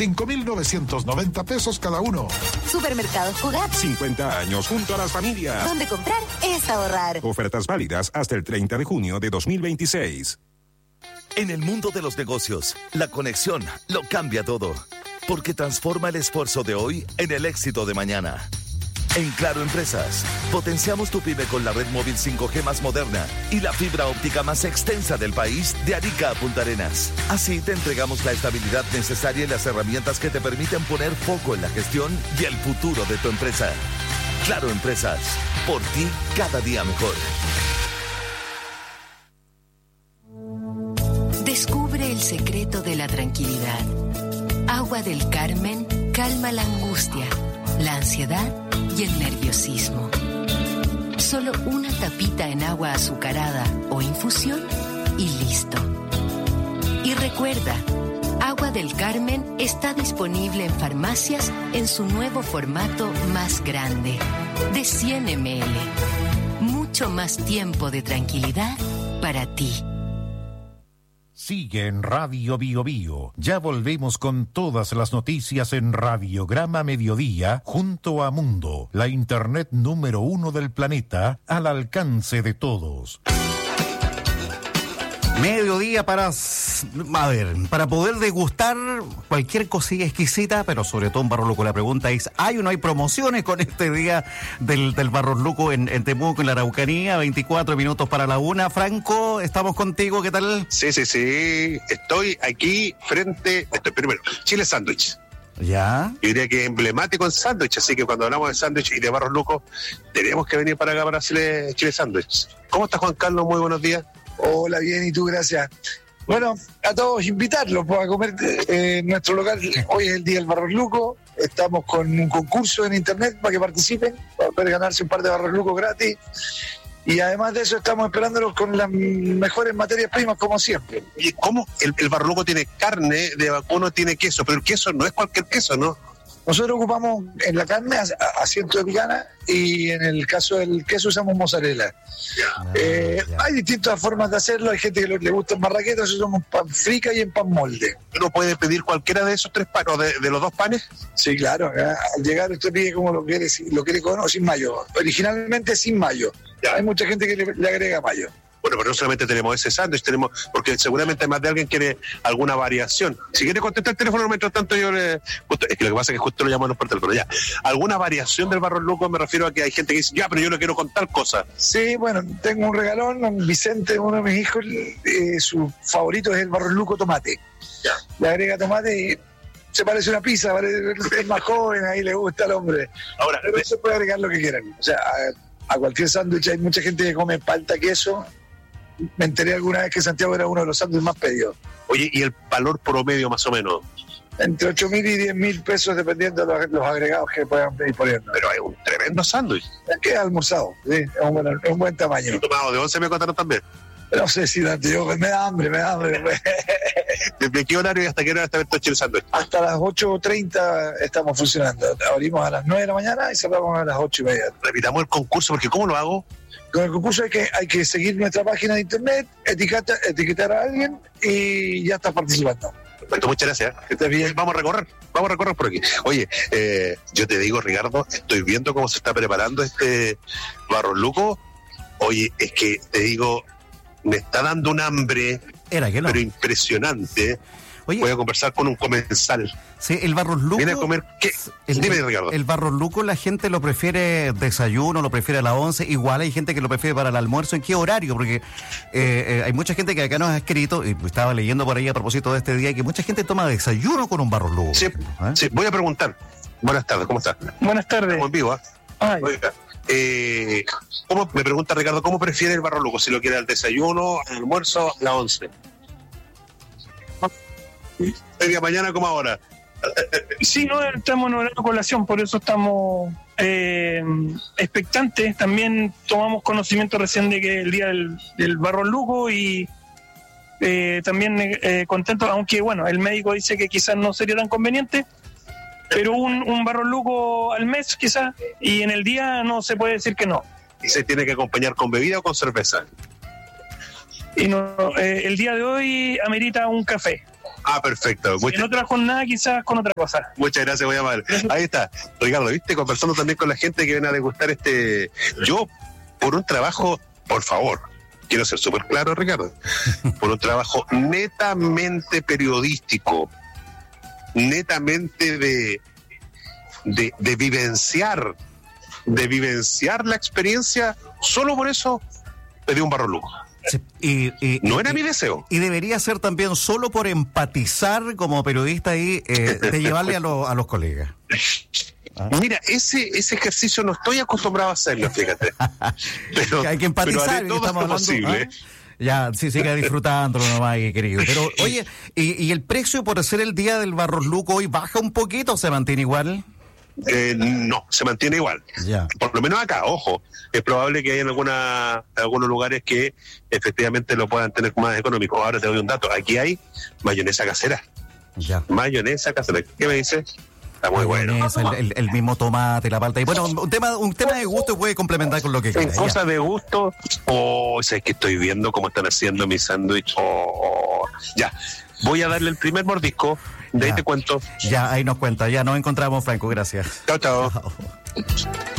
5,990 pesos cada uno. Supermercados Cugat. 50 años junto a las familias. Donde comprar es ahorrar. Ofertas válidas hasta el 30 de junio de 2026. En el mundo de los negocios, la conexión lo cambia todo, porque transforma el esfuerzo de hoy en el éxito de mañana. En Claro Empresas, potenciamos tu pyme con la red móvil 5G más moderna y la fibra óptica más extensa del país, de Arica a Punta Arenas. Así te entregamos la estabilidad necesaria y las herramientas que te permiten poner foco en la gestión y el futuro de tu empresa. Claro Empresas, por ti cada día mejor. Descubre el secreto de la tranquilidad. Agua del Carmen calma la angustia, la ansiedad y el nerviosismo. Solo una tapita en agua azucarada o infusión y listo. Y recuerda, Agua del Carmen está disponible en farmacias en su nuevo formato más grande, de 100 ml. Mucho más tiempo de tranquilidad para ti. Sigue en Radio Bio Bio. Ya volvemos con todas las noticias en Radiograma Mediodía, junto a Mundo, la internet número 1 del planeta, al alcance de todos. Mediodía para poder degustar cualquier cosilla exquisita, pero sobre todo en Barros Luco. La pregunta es, ¿hay o no hay promociones con este día del Barros Luco en Temuco, en la Araucanía? 24 minutos para la 1. Franco, estamos contigo, ¿qué tal? Sí. Estoy aquí primero, Chile Sándwich. ¿Ya? Yo diría que es emblemático en sándwich, así que cuando hablamos de sándwich y de Barros Luco, tenemos que venir para acá para Chile Sándwich. ¿Cómo está Juan Carlos? Muy buenos días. Hola, bien, ¿y tú? Gracias. Bueno, a todos invitarlos a comer en nuestro local. Hoy es el día del Barros Luco. Estamos con un concurso en internet para que participen, para poder ganarse un par de Barros Luco gratis. Y además de eso estamos esperándolos con las mejores materias primas como siempre. ¿Y cómo el Barros Luco tiene carne de vacuno, tiene queso? Pero el queso no es cualquier queso, ¿no? Nosotros ocupamos en la carne asiento de picana y en el caso del queso usamos mozzarella. Hay distintas formas de hacerlo. Hay gente que le gusta en marraqueta, eso son en pan frica y en pan molde. ¿Uno puede pedir cualquiera de esos tres panes, de los dos panes? Sí, claro. Al llegar usted pide como lo quiere con o sin mayo. Originalmente sin mayo. Hay mucha gente que le agrega mayo. Bueno, pero no solamente tenemos ese sándwich, porque seguramente más de alguien quiere alguna variación. Si quiere contestar el teléfono, mientras tanto yo es que lo que pasa es que justo lo llamamos por teléfono, ya. ¿Alguna variación del Barros Luco? Me refiero a que hay gente que dice, ya, pero yo lo quiero con tal cosa. Sí, bueno, tengo un regalón, Vicente, uno de mis hijos, su favorito es el Barros Luco tomate. Ya. Le agrega tomate y se parece una pizza, es más joven, ahí le gusta al hombre. Ahora, pero se puede agregar lo que quieran. O sea, a cualquier sándwich hay mucha gente que come palta, queso. Me enteré alguna vez que Santiago era uno de los sándwiches más pedidos. Oye, ¿y el valor promedio más o menos? Entre 8.000 y 10.000 pesos dependiendo de los agregados que puedan ir poniendo. Pero es un tremendo sándwich. Es que es almorzado, ¿sí? Es un buen tamaño. ¿Y tomado de 11 me contaron también? No sé si Dante, me da hambre. ¿Desde qué horario y hasta qué hora está abierto Chile Sándwich? Hasta las 8:30 estamos funcionando. Abrimos a las 9 de la mañana y cerramos a las 8:30. Repitamos el concurso, porque ¿cómo lo hago? Con el concurso hay que seguir nuestra página de internet, etiquetar a alguien y ya estás participando. Perfecto, muchas gracias. Que estés bien. Vamos a recorrer por aquí. Oye, yo te digo, Ricardo, estoy viendo cómo se está preparando este Barros Luco. Oye, es que te digo, me está dando un hambre, pero impresionante. Oye, voy a conversar con un comensal. Sí, el Barros Luco. Viene a comer. Dime, Ricardo. El Barros Luco, la gente lo prefiere desayuno, lo prefiere a las 11. Igual hay gente que lo prefiere para el almuerzo. ¿En qué horario? Porque hay mucha gente que acá nos ha escrito, y estaba leyendo por ahí a propósito de este día, que mucha gente toma desayuno con un Barros Luco. Sí, sí, voy a preguntar. Buenas tardes, ¿cómo estás? Buenas tardes. Estamos en vivo, Oiga, me pregunta Ricardo, ¿cómo prefiere el Barros Luco? Si lo quiere al desayuno, al almuerzo, a las 11. Oiga, mañana como ahora. Sí, no, estamos en horario de colación, por eso estamos expectantes. También tomamos conocimiento recién de que el día del Barros Luco y también contentos, aunque bueno, el médico dice que quizás no sería tan conveniente, pero un Barros Luco al mes quizás, y en el día no se puede decir que no. ¿Y se tiene que acompañar con bebida o con cerveza? Y no, el día de hoy amerita un café. Perfecto. En otra jornada quizás con otra cosa. Muchas gracias, voy a amar. Ahí está, Ricardo, ¿viste? Conversando también con la gente que viene a degustar Yo, por un trabajo, por favor, quiero ser súper claro, Ricardo, por un trabajo netamente periodístico, netamente de vivenciar la experiencia, solo por eso pedí un Barros Luco. Sí, no era mi deseo. Y debería ser también solo por empatizar como periodista ahí, de llevarle a los colegas. Mira, ese ejercicio no estoy acostumbrado a hacerlo, fíjate. Pero hay que empatizar, pero haré todo estamos lo posible. Ya, sí, siga disfrutándolo nomás, querido. Pero, oye, ¿y el precio por ser el día del Barros Luco hoy baja un poquito o se mantiene igual? No, se mantiene igual. Ya. Por lo menos acá, ojo. Es probable que haya en algunos lugares que efectivamente lo puedan tener más económico. Ahora te doy un dato. Aquí hay mayonesa casera. Ya. Mayonesa casera. ¿Qué me dices? Está muy bueno. El mismo tomate, la palta. Y bueno, un tema de gusto puede complementar con lo que quiera. En cosas de gusto, es que estoy viendo cómo están haciendo mi sándwich. Ya. Voy a darle el primer mordisco. De ahí te cuento. Ya, ahí nos cuenta. Ya nos encontramos, Franco. Gracias. Chao.